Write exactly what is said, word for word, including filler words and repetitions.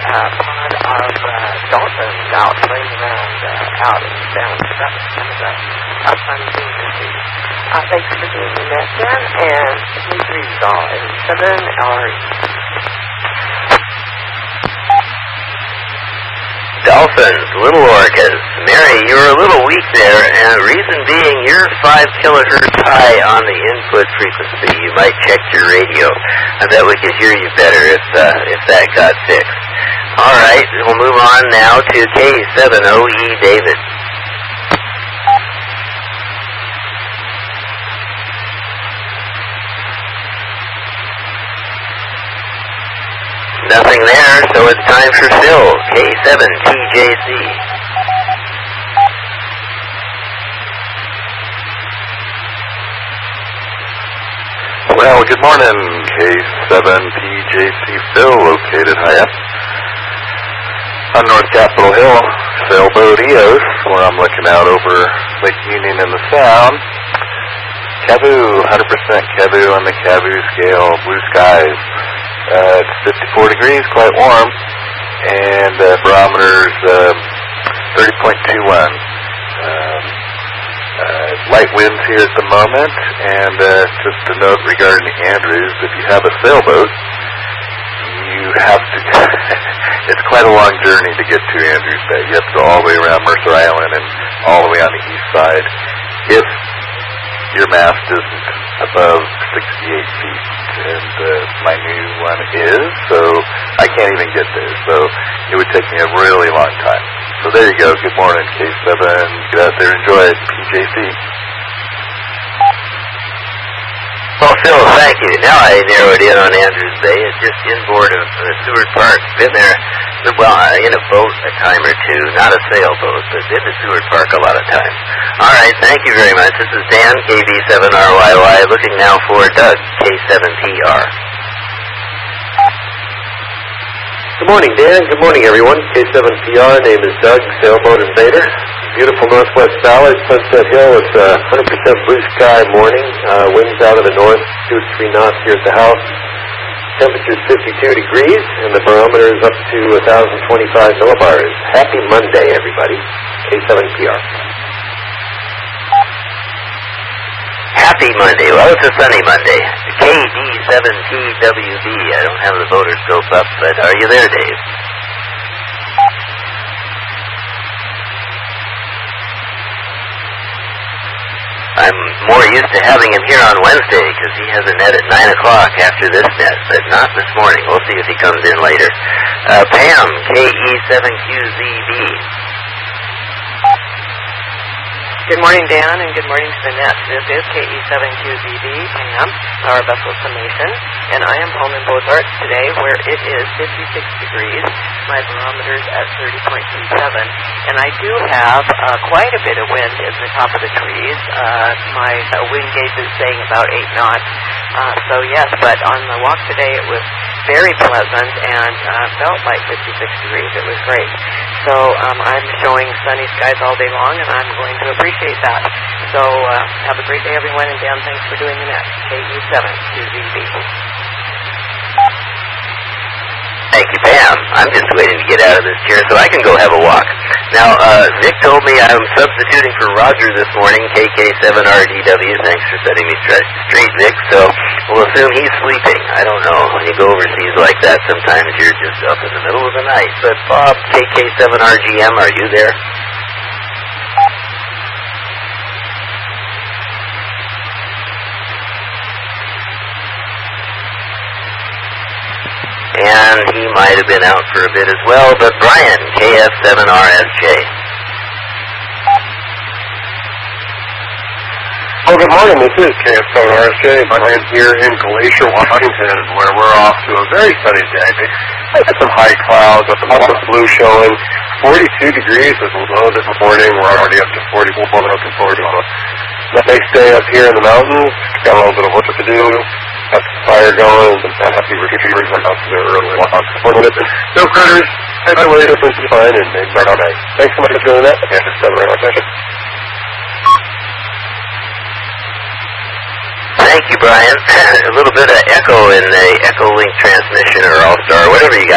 uh, pod of uh, dolphins out playing around uh, out in down some of the uh, fun things to see. Uh, thanks for doing the net, Dan, and we greet you all. And seven hours. Dolphins, little orcas. Mary, you were a little weak there, and reason being you're five kilohertz high on the input frequency. You might check your radio. I bet we could hear you better if uh, if that got fixed. All right, we'll move on now to K seven O E David. Nothing there, so it's time for Phil, K seven T J C. Well, good morning, K seven T J C Phil, located high up on North Capitol Hill, sailboat Eos, where I'm looking out over Lake Union and the Sound. Cavu, one hundred percent Cavu on the Cavu scale, blue skies. Uh, it's fifty-four degrees, quite warm, and uh, barometer's uh, thirty point two one. Um, uh, light winds here at the moment, and uh, just a note regarding the Andrews, if you have a sailboat, you have to, it's quite a long journey to get to Andrews Bay. You have to go all the way around Mercer Island and all the way on the east side if your mast isn't above sixty-eight feet, and uh, my new one is, so I can't even get there, so it would take me a really long time. So there you go, good morning, K seven, get out there, enjoy it, P J C. Well, Phil, thank you. Now I narrowed in on Andrews Bay. It's just inboard of uh, Seward Park. Been there, well, uh, in a boat a time or two, not a sailboat, but been to Seward Park a lot of times. All right, thank you very much. This is Dan, K B seven R Y Y, looking now for Doug, K seven P R. Good morning, Dan. Good morning, everyone. K seven P R, name is Doug, Sailboat Invader. Beautiful Northwest Valley, Sunset Hill. It's a one hundred percent blue sky morning. Uh, winds out of the north, two to three knots here at the house. Temperature is fifty-two degrees, and the barometer is up to one thousand twenty-five millibars. Happy Monday, everybody. K seven P R. Happy Monday. Well, it's a sunny Monday. K D seven T W B. I don't have the voter scope up, but are you there, Dave? I'm more used to having him here on Wednesday because he has a net at nine o'clock after this net, but not this morning. We'll see if he comes in later. Uh, Pam, K E seven Q Z B. Good morning, Dan, and good morning to the net. This is K E seven Q Z B, Pam, our vessel summation, and I am home in Beaux-Arts today where it is fifty-six degrees. My barometer's at thirty point two seven, and I do have uh, quite a bit of wind in the top of the trees. Uh, my uh, wind gauge is saying about eight knots. Uh, so yes, but on the walk today it was very pleasant and uh, felt like fifty-six degrees. It was great. So um, I'm showing sunny skies all day long, and I'm going to appreciate that. So uh, have a great day, everyone, and Dan, thanks for doing the net. K E seven Q Z B. Thank you, Pam. I'm just waiting to get out of this chair so I can go have a walk. Now, uh, Vic told me I'm substituting for Roger this morning, K K seven R D W. Thanks for setting me straight, straight, Vic. So we'll assume he's sleeping. I don't know. When you go overseas like that, sometimes you're just up in the middle of the night. But Bob, K K seven R G M, are you there? And he might have been out for a bit as well, but Brian, K F seven R S J. Oh, good morning. This is K F seven R S J. Brian here in Glacier, Washington, where we're off to a very sunny day. Had some high clouds, with some blue showing. forty-two degrees was low this morning. We're already up to forty-four. Looking forward to a nice day up here in the mountains. Got a little bit of work to do. Got the fire going, and happy retrievers went out to their early walks. No critters, head away to the fine, and made right all night. Thanks so much for doing that. And it's seven right session. Thank you, Brian. A little bit of echo in the Echo Link transmission or All-Star, whatever you got.